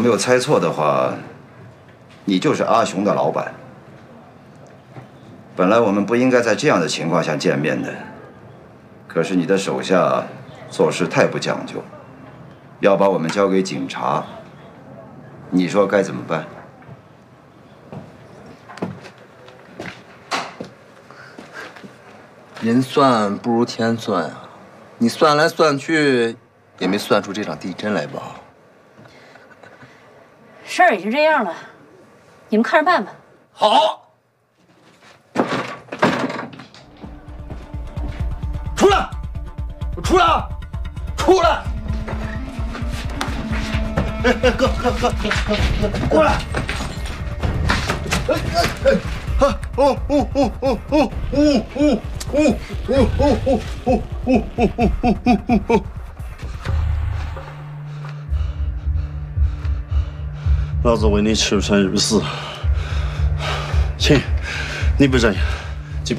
没有猜错的话，你就是阿雄的老板。本来我们不应该在这样的情况下见面的，可是你的手下做事太不讲究，要把我们交给警察，你说该怎么办？ 人算不如天算啊！你算来算去，也没算出这场地震来吧？ 事儿已经这样了，你们看着办吧。 好，出来！出来！出来！哎，哥，过来！ 老子为你吃穿入死，亲，你不这样。